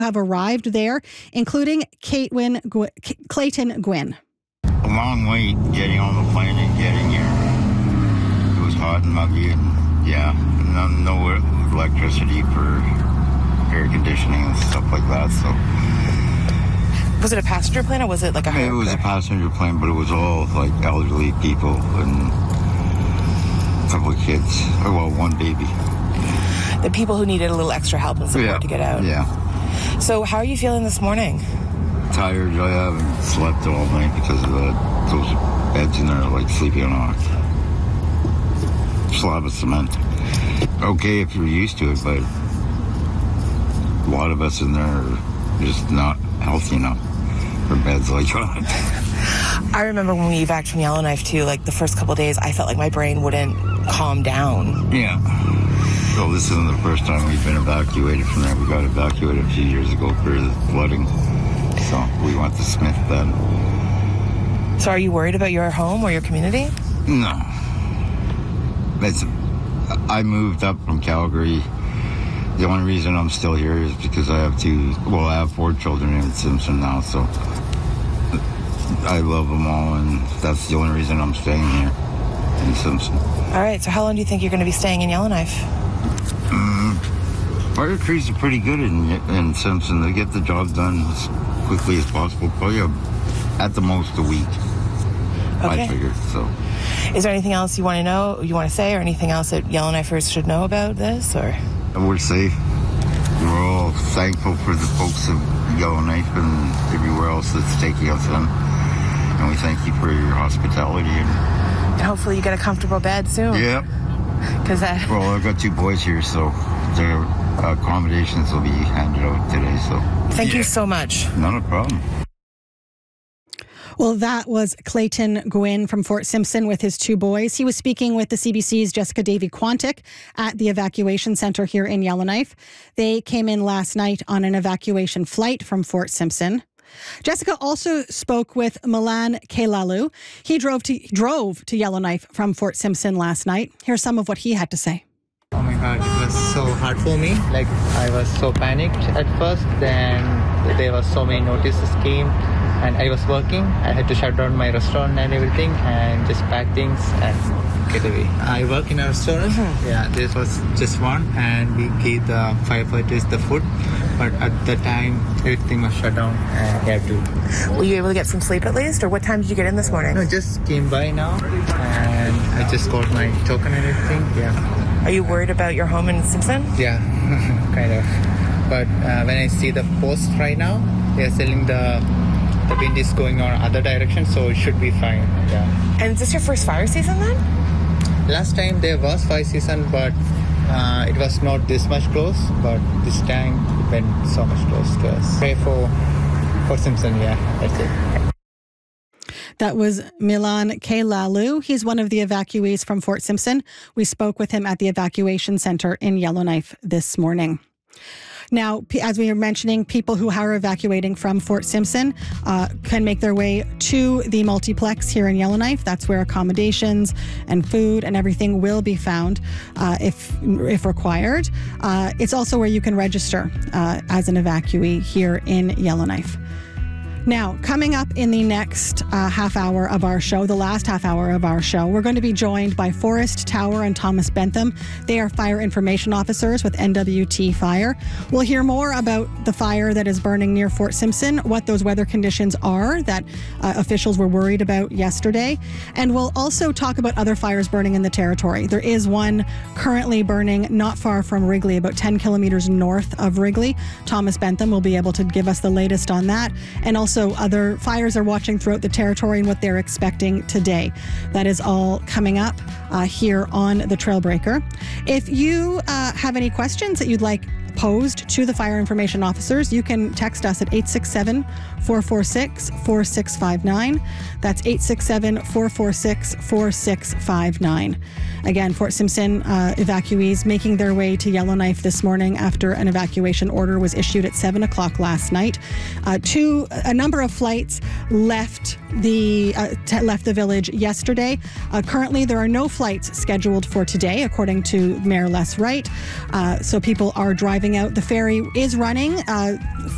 have arrived there, including Clayton Gwynn. A long wait getting on the plane and getting here. It was hot and muggy, and no electricity for air conditioning and stuff like that. So, was it a passenger plane or was it like a? It was a passenger plane, but it was all like elderly people and a couple of kids. Well, one baby. The people who needed a little extra help and support to get out. Yeah. So, how are you feeling this morning? Tired. I haven't slept all night because of those beds in there, like sleeping on a slab of cement. Okay if you're used to it, but a lot of us in there are just not healthy enough for beds like that. I remember when we evacuated from Yellowknife too, like the first couple of days, I felt like my brain wouldn't calm down. Yeah. Well, this isn't the first time we've been evacuated from there. We got evacuated a few years ago for the flooding. So we went to Smith then. So are you worried about your home or your community? No. I moved up from Calgary. The only reason I'm still here is because I have 4 children in Simpson now, so I love them all, and that's the only reason I'm staying here in Simpson. All right, so how long do you think you're going to be staying in Yellowknife? Fire crews are pretty good in Simpson. They get the job done as quickly as possible, probably at the most a week. Okay. I figured, so. Is there anything else you want to know, you want to say, or anything else that Yellowknifers should know about this, or? We're safe. We're all thankful for the folks of Yellowknife and everywhere else that's taking us in. And we thank you for your hospitality. And hopefully you get a comfortable bed soon. Yep. Well, I've got 2 boys here, so their accommodations will be handed out today. So thank you so much. Not a problem. Well, that was Clayton Gwynn from Fort Simpson with his 2 boys. He was speaking with the CBC's Jessica Davy-Quantick at the evacuation center here in Yellowknife. They came in last night on an evacuation flight from Fort Simpson. Jessica also spoke with Milan Keilalu. He drove to Yellowknife from Fort Simpson last night. Here's some of what he had to say. Oh my God, it was so hard for me. Like, I was so panicked at first. Then there was so many notices came, and I was working. I had to shut down my restaurant and everything, and just pack things and get away. I work in a restaurant. Yeah, this was just one, and we gave the firefighters the food. But at the time, everything was shut down, and I had to. Were you able to get some sleep at least, or what time did you get in this morning? No, just came by now, and I just got my token and everything. Yeah. Are you worried about your home in Simpson? Yeah, kind of. But when I see the post right now, they're selling the wind is going on other direction, so it should be fine. Yeah. And is this your first fire season then? Last time there was fire season, but it was not this much close. But this time it went so much close to us. Pray for Simpson. Yeah, that's it. That was Milan Keilalu. He's one of the evacuees from Fort Simpson. We spoke with him at the evacuation center in Yellowknife this morning. Now, as we were mentioning, people who are evacuating from Fort Simpson can make their way to the multiplex here in Yellowknife. That's where accommodations and food and everything will be found if required. It's also where you can register as an evacuee here in Yellowknife. Now, coming up in the next half hour of our show, the last half hour of our show, we're going to be joined by Forrest Tower and Thomas Bentham. They are fire information officers with NWT Fire. We'll hear more about the fire that is burning near Fort Simpson, what those weather conditions are that officials were worried about yesterday. And we'll also talk about other fires burning in the territory. There is one currently burning not far from Wrigley, about 10 kilometers north of Wrigley. Thomas Bentham will be able to give us the latest on that. And also other fires are watching throughout the territory and what they're expecting today. That is all coming up here on The Trailbreaker. If you have any questions that you'd like posed to the fire information officers, you can text us at 867-446-4659. That's 867-446-4659. Again, Fort Simpson evacuees making their way to Yellowknife this morning after an evacuation order was issued at 7 o'clock last night. A number of flights left the village yesterday. Currently, there are no flights scheduled for today, according to Mayor Les Wright. So people are driving out. The ferry is running